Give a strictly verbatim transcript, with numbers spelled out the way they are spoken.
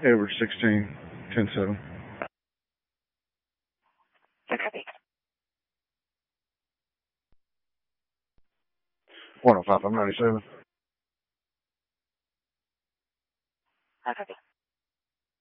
Average sixteen, ten seven. Copy. one oh five, I'm ninety-seven. Copy.